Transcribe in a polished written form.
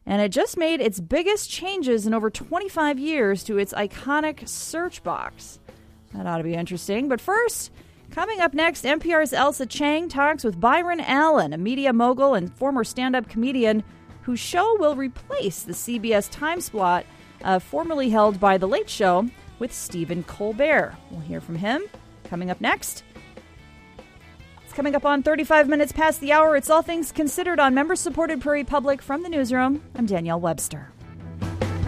And it just made its biggest changes in over 25 years to its iconic search box. That ought to be interesting. But first, coming up next, NPR's Elsa Chang talks with Byron Allen, a media mogul and former stand-up comedian whose show will replace the CBS time slot formerly held by The Late Show with Stephen Colbert. We'll hear from him coming up next. Coming up on 35 minutes past the hour, it's All Things Considered on member-supported Prairie Public. From the newsroom, I'm Danielle Webster.